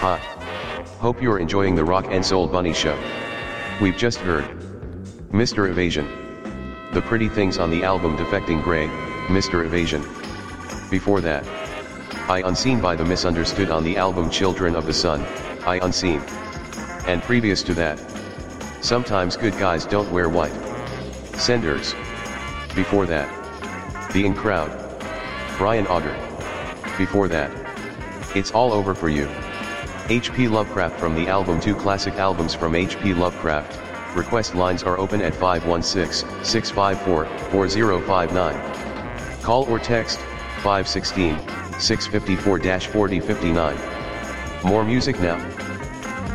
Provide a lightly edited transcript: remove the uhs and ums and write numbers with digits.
Hi. Hope you're enjoying the Rock and Soul Bunny Show. We've just heard Mr. Evasion. The pretty things on the album Defecting Grey, Mr. Evasion. Before that, I Unseen by The Misunderstood on the album Children of the Sun, I Unseen. And previous to that, Sometimes Good Guys Don't Wear White. Senders. Before that, The In Crowd. Brian Auger. Before that, It's All Over For You. H.P. Lovecraft from the album Two Classic Albums from H.P. Lovecraft. Request lines are open at 516-654-4059. Call or text, 516-654-4059. More music now.